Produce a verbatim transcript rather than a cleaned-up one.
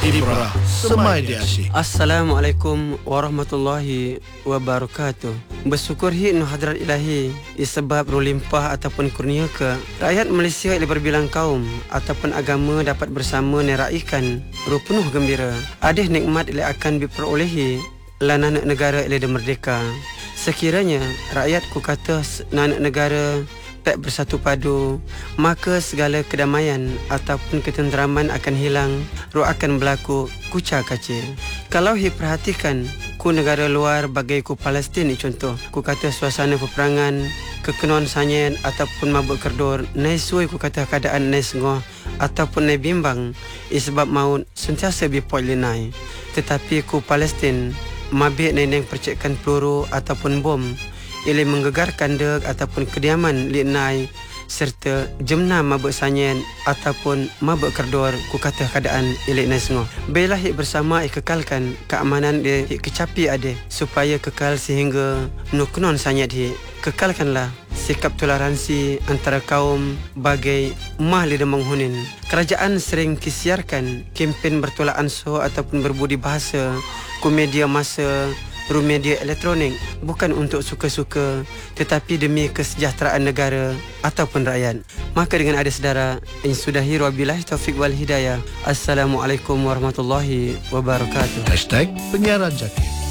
Ibrah Semai Dia Asyik. Assalamualaikum warahmatullahi wabarakatuh. Bersyukur hikmah hadrat ilahi disebab berlimpah ataupun kurnia ke rakyat Malaysia yang berbilang kaum ataupun agama dapat bersama neraikan ruh penuh gembira. Adih nikmat yang akan diperolehi lan anak negara yang merdeka. Sekiranya rakyat ku kata anak negara tak bersatu padu, maka segala kedamaian ataupun ketenteraman akan hilang, roh akan berlaku kucar kacir. Kalau hi perhatikan ku negara luar bagai ku Palestin ni contoh, ku kata suasana peperangan, kekenuan sanyen ataupun mabuk kerdor, nai suai ku kata keadaan nai sengoh ataupun nai bimbang, sebab maut sentiasa bipoi lenai. Tetapi ku Palestin mabik nai neng percikkan peluru ataupun bom, ia menggegarkan deg ataupun kediaman li'nai serta jemna mabuk sanyen ataupun mabuk kerdor ku kata keadaan ilik nai sengoh. Belah hik bersama ik kekalkan keamanan dia hik kecapi ade supaya kekal sehingga nukenon sanyet hik. Kekalkanlah sikap toleransi antara kaum bagai mah lidah menghunin. Kerajaan sering kisiarkan kempen bertolak ansur ataupun berbudi bahasa ku media masa ru media elektronik bukan untuk suka-suka tetapi demi kesejahteraan negara ataupun rakyat. Maka dengan ada sedara yang sudahi wabillahi taufiq wal hidayah. Assalamualaikum warahmatullahi wabarakatuh. Hashtag Penyiaran Zakir.